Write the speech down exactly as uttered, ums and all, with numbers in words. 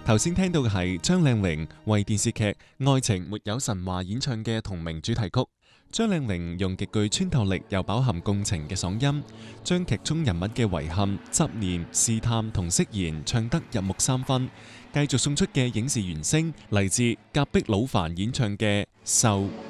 頭先聽到嘅係張靚榮為電視劇《愛情沒有神話》演唱嘅同名主題曲。張靚榮用極具穿透力又飽含共情嘅嗓音，將劇中人物嘅遺憾、執念、試探同釋然唱得入木三分。繼續送出嘅影視原聲嚟自隔壁老樊演唱嘅《受》。